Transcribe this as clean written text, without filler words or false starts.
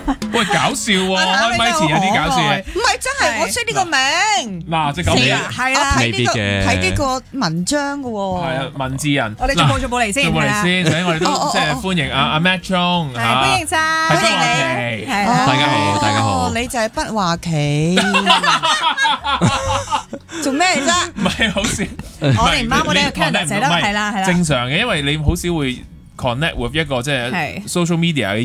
喂，搞笑喎，開咪前有啲搞笑嘢。 唔係真係，我識呢個名。 嗱，即係咁樣。 係啊， 未必嘅睇呢個文章嘅喎。 係啊，文字人。 我哋做冇嚟先， 做冇嚟先，首先我哋都即係歡迎阿 Matt 鐘嚇， 歡迎晒， 係不華奇， 大家好，大家好。 你就係不華奇，做咩啫？ 唔係好笑。 我哋唔啱，我哋個 Canada 寫得係啦， 正常嘅，因為你好少會 connect with 一個即係 social media 嘅